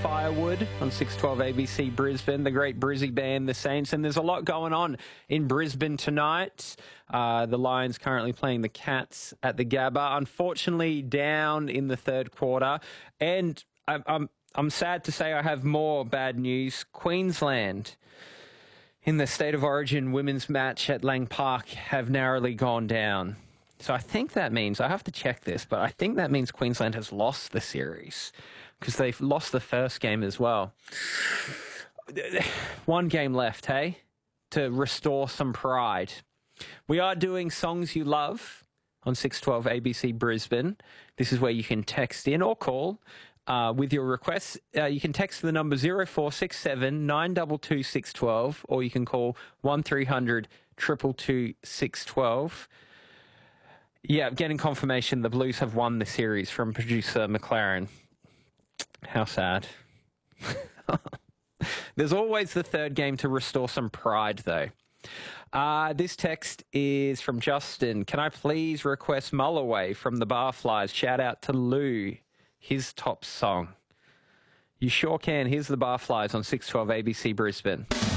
Firewood on 612 ABC Brisbane, the great Brizzy band, the Saints, and there's a lot going on in Brisbane tonight. The Lions currently playing the Cats at the Gabba, unfortunately down in the third quarter, and I'm sad to say I have more bad news. Queensland in the State of Origin women's match at Lang Park have narrowly gone down. So I think that means, I have to check this, but I think that means Queensland has lost the series because they've lost the first game as well. One game left, hey, to restore some pride. We are doing Songs You Love on 612 ABC Brisbane. This is where you can text in or call with your requests. You can text the number 0467 922 612, or you can call 1300 222 612. Yeah, getting confirmation the Blues have won the series from producer McLaren. How sad. There's always the third game to restore some pride, though. This text is from Justin. Can I please request Mulloway from the Barflies? Shout out to Lou, his top song. You sure can. Here's the Barflies on 612 ABC Brisbane.